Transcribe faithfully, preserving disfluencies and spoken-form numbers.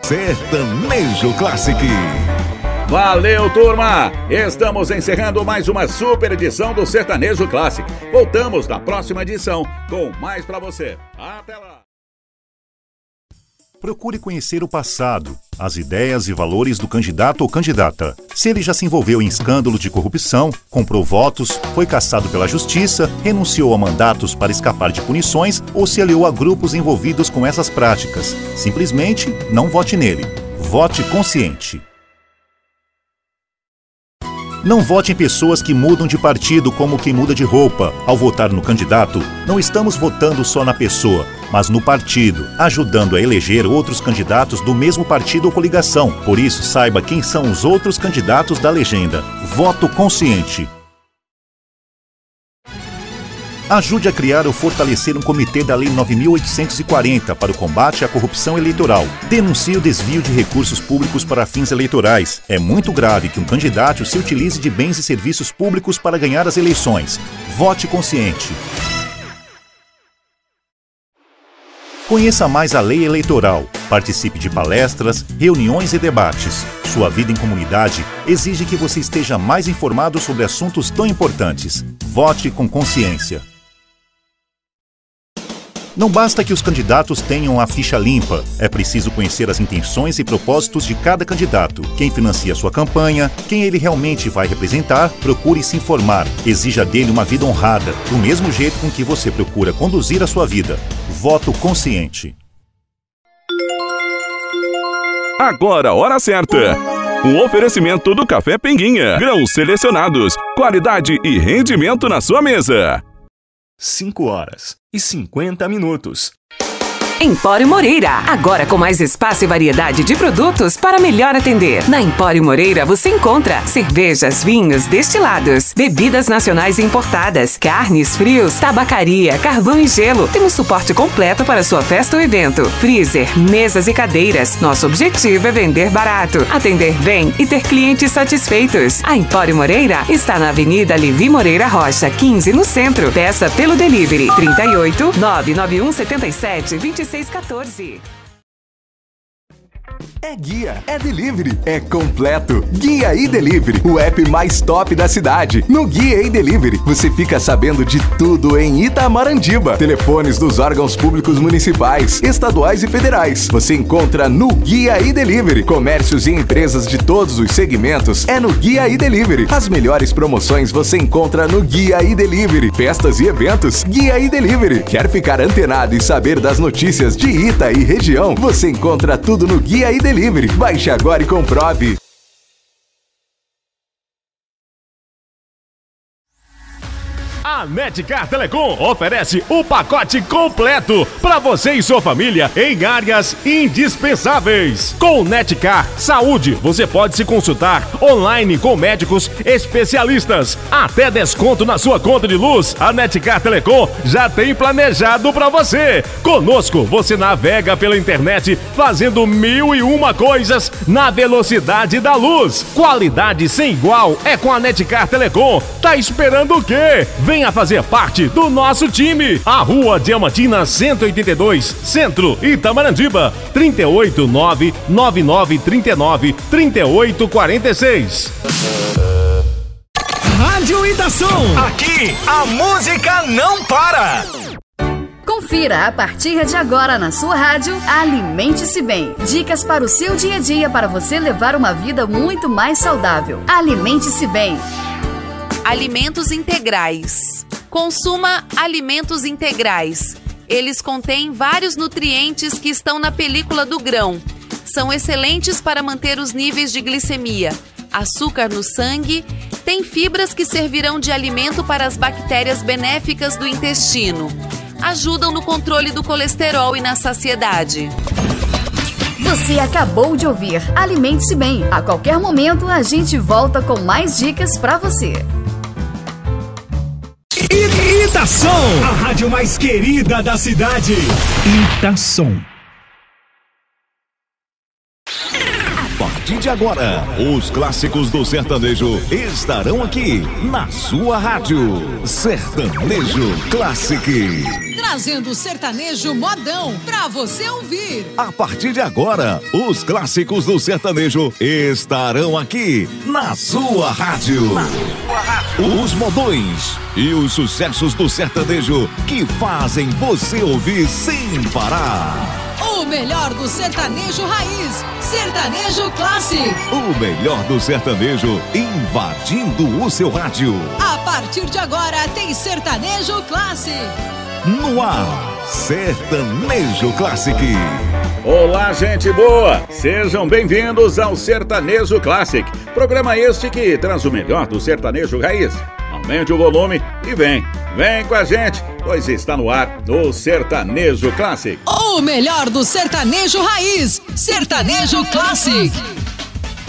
Sertanejo Classic. Valeu, turma! Estamos encerrando mais uma super edição do Sertanejo Classic. Voltamos na próxima edição com mais pra você. Até lá! Procure conhecer o passado, as ideias e valores do candidato ou candidata. Se ele já se envolveu em escândalo de corrupção, comprou votos, foi cassado pela justiça, renunciou a mandatos para escapar de punições ou se aliou a grupos envolvidos com essas práticas. Simplesmente não vote nele. Vote consciente. Não vote em pessoas que mudam de partido como quem muda de roupa. Ao votar no candidato, não estamos votando só na pessoa, mas no partido, ajudando a eleger outros candidatos do mesmo partido ou coligação. Por isso, saiba quem são os outros candidatos da legenda. Voto consciente. Ajude a criar ou fortalecer um comitê da Lei nove mil oitocentos e quarenta para o combate à corrupção eleitoral. Denuncie o desvio de recursos públicos para fins eleitorais. É muito grave que um candidato se utilize de bens e serviços públicos para ganhar as eleições. Vote consciente. Conheça mais a lei eleitoral. Participe de palestras, reuniões e debates. Sua vida em comunidade exige que você esteja mais informado sobre assuntos tão importantes. Vote com consciência. Não basta que os candidatos tenham a ficha limpa, é preciso conhecer as intenções e propósitos de cada candidato, quem financia sua campanha, quem ele realmente vai representar. Procure se informar, exija dele uma vida honrada, do mesmo jeito com que você procura conduzir a sua vida. Voto consciente. Agora a hora certa. Um oferecimento do Café Pinguinha. Grãos selecionados, qualidade e rendimento na sua mesa. cinco horas e cinquenta minutos. Empório Moreira, agora com mais espaço e variedade de produtos para melhor atender. Na Empório Moreira você encontra cervejas, vinhos, destilados, bebidas nacionais e importadas, carnes, frios, tabacaria, carvão e gelo. Temos suporte completo para sua festa ou evento, freezer, mesas e cadeiras. Nosso objetivo é vender barato, atender bem e ter clientes satisfeitos. A Empório Moreira está na Avenida Levi Moreira Rocha, quinze, no centro. Peça pelo delivery trinta e oito, nove nove um sete sete, vinte e seis quatorze. É guia, é delivery, é completo. Guia e Delivery, o app mais top da cidade. No Guia e Delivery, você fica sabendo de tudo em Itamarandiba. Telefones dos órgãos públicos municipais, estaduais e federais. Você encontra no Guia e Delivery. Comércios e empresas de todos os segmentos é no Guia e Delivery. As melhores promoções você encontra no Guia e Delivery. Festas e eventos, Guia e Delivery. Quer ficar antenado e saber das notícias de Ita e região? Você encontra tudo no Guia e Delivery. Baixe agora e comprove. A Netcar Telecom oferece o pacote completo para você e sua família em áreas indispensáveis. Com Netcar Saúde, você pode se consultar online com médicos especialistas. Até desconto na sua conta de luz. A Netcar Telecom já tem planejado para você. Conosco, você navega pela internet fazendo mil e uma coisas na velocidade da luz. Qualidade sem igual é com a Netcar Telecom. Tá esperando o quê? Venha fazer parte do nosso time. A Rua Diamantina cento e oitenta e dois, Centro, Itamarandiba, trinta e oito, nove nove nove, trinta e nove, trinta e oito, quarenta e seis. Rádio Itação. Aqui a música não para. Confira a partir de agora na sua rádio Alimente-se Bem. Dicas para o seu dia a dia para você levar uma vida muito mais saudável. Alimente-se Bem. Alimentos integrais. Consuma alimentos integrais. Eles contêm vários nutrientes que estão na película do grão. São excelentes para manter os níveis de glicemia, açúcar no sangue, têm fibras que servirão de alimento para as bactérias benéficas do intestino. Ajudam no controle do colesterol e na saciedade. Você acabou de ouvir Alimente-se Bem. A qualquer momento a gente volta com mais dicas para você. Itação, a rádio mais querida da cidade. Itação. A partir de agora, os clássicos do sertanejo estarão aqui na sua rádio. Sertanejo Classic. trazendo o sertanejo modão pra você ouvir. A partir de agora, os clássicos do sertanejo estarão aqui na sua rádio. Na sua rádio. Os modões e os sucessos do sertanejo que fazem você ouvir sem parar. O melhor do sertanejo raiz, Sertanejo Classic. O melhor do sertanejo invadindo o seu rádio. A partir de agora tem Sertanejo Classic. No ar, Sertanejo Classic. Olá, gente boa! Sejam bem-vindos ao Sertanejo Classic. Programa este que traz o melhor do sertanejo raiz. Aumente o volume e vem, vem com a gente, pois está no ar o Sertanejo Classic. O melhor do sertanejo raiz, Sertanejo Classic.